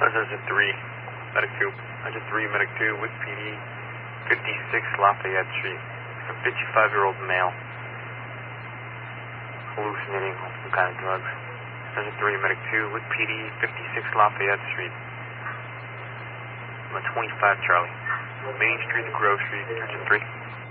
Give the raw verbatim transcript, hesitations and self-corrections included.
Sergeant three, Medic two. Sergeant three, Medic two, with P D, fifty-six Lafayette Street. A fifty-five-year-old male. Hallucinating on some kind of drugs. Sergeant three, Medic two, with P D, fifty-six Lafayette Street. I'm at twenty-five Charlie. Main Street to Grove Street, Sergeant three.